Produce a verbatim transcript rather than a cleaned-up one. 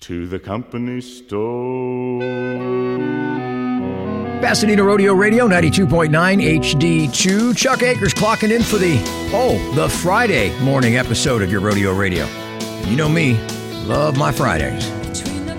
to the company store. Pasadena Rodeo Radio, ninety-two point nine H D two. Chuck Akers clocking in for the, oh, the Friday morning episode of your Rodeo Radio. You know me, love my Fridays.